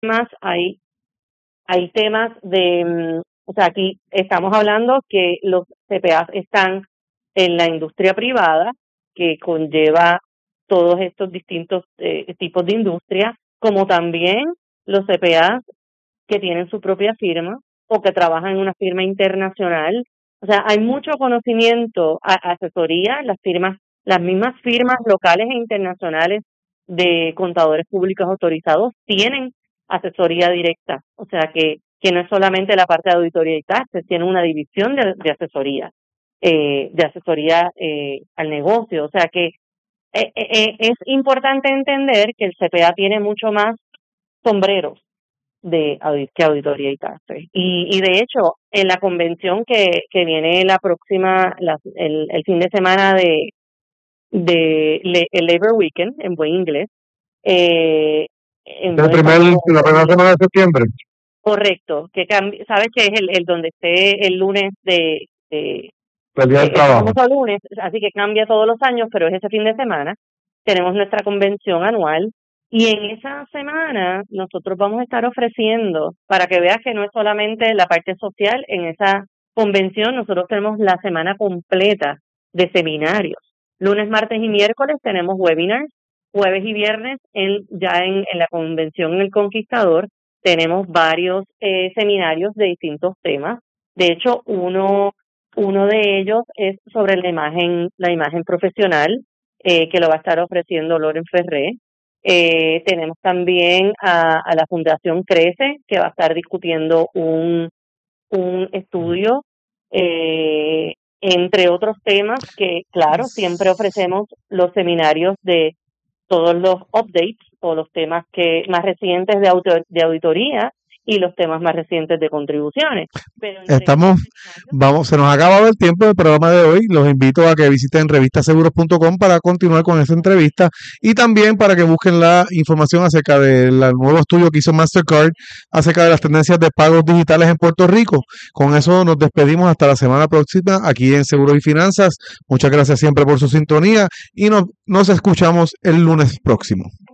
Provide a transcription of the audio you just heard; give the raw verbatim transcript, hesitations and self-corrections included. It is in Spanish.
temas, hay, hay temas de, mm, o sea, aquí estamos hablando que los C P As están en la industria privada, que conlleva todos estos distintos eh, tipos de industria, como también los C P As que tienen su propia firma o que trabajan en una firma internacional. O sea, hay mucho conocimiento, a- asesoría, las firmas, las mismas firmas locales e internacionales de contadores públicos autorizados tienen asesoría directa. O sea, que, que no es solamente la parte de auditoría y taxes, tiene una división de, de asesoría, eh, de asesoría eh, al negocio. O sea, que eh, eh, eh, es importante entender que el C P A tiene mucho más sombreros de audit que auditoría y taxes. Y, y de hecho, en la convención que, que viene la próxima, la- el, el fin de semana de, de le- el Labor Weekend, en buen inglés, eh, en El buen primer, español, la primera semana de septiembre. correcto, que cambie, sabes que es el, el donde esté el lunes de, de El día del eh, el trabajo. famoso lunes, así que cambia todos los años, pero es ese fin de semana. Tenemos nuestra convención anual y en esa semana nosotros vamos a estar ofreciendo, para que veas que no es solamente la parte social, en esa convención nosotros tenemos la semana completa de seminarios. Lunes, martes y miércoles tenemos webinars, jueves y viernes en, ya en, en la convención en El Conquistador tenemos varios eh, seminarios de distintos temas. De hecho, uno uno de ellos es sobre la imagen, la imagen profesional, eh, que lo va a estar ofreciendo Loren Ferré. Eh, tenemos también a, a la Fundación Crece, que va a estar discutiendo un, un estudio, eh, entre otros temas que, claro, siempre ofrecemos los seminarios de todos los updates o los temas que más recientes de, auto, de auditoría y los temas más recientes de contribuciones. Pero entre Estamos, esos seminarios, vamos, se nos ha acabado el tiempo del programa de hoy. Los invito a que visiten revistaseguros punto com para continuar con esta entrevista y también para que busquen la información acerca del nuevo estudio que hizo Mastercard acerca de las tendencias de pagos digitales en Puerto Rico. Con eso nos despedimos hasta la semana próxima aquí en Seguros y Finanzas. Muchas gracias siempre por su sintonía y nos, nos escuchamos el lunes próximo.